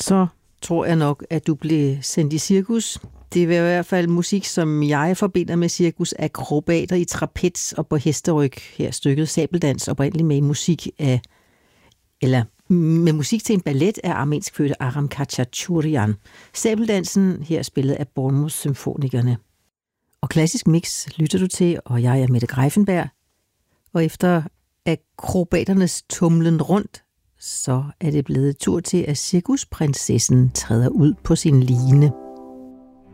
så tror jeg nok, at du blev sendt i cirkus. Det er i hvert fald musik, som jeg forbinder med cirkus, akrobater i trapez og på hesteryg. Her stykket Sabeldans, oprindeligt med musik af, eller med musik til en ballet af armensk fødte Aram Khachaturian. Sabeldansen her spillet af Bournemouth Symfonikerne. Og Klassisk Mix lytter du til, og jeg er Mette Greiffenberg. Og efter akrobaternes tumlen rundt, så er det blevet tur til, at cirkusprinsessen træder ud på sin line.